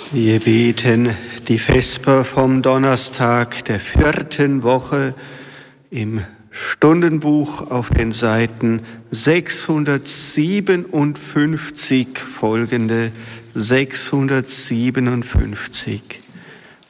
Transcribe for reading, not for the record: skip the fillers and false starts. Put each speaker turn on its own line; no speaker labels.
Wir beten die Vesper vom Donnerstag der 4. Woche im Stundenbuch auf den Seiten 657 folgende 657.